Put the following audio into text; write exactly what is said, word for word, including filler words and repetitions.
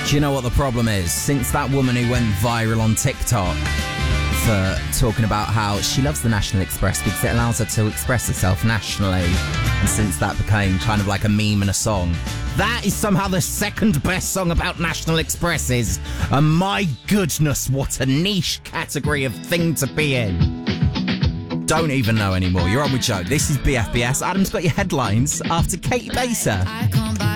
Do you know what the problem is? Since that woman who went viral on TikTok for talking about how she loves the National Express because it allows her to express herself nationally, and since that became kind of like a meme and a song, that is somehow the second best song about National Expresses. And my goodness, what a niche category of thing to be in. Don't even know anymore. You're on with Joe. This is B F B S. Adam's got your headlines after Katie Baser. I come by